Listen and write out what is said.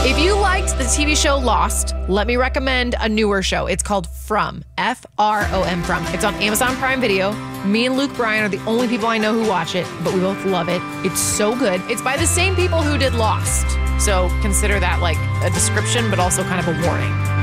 If you liked the TV show Lost, let me recommend a newer show. It's called From, F-R-O-M, From. It's on Amazon Prime Video. Me and Luke Bryan are the only people I know who watch it, but we both love it. It's so good. It's by the same people who did Lost. So consider that like a description, but also kind of a warning.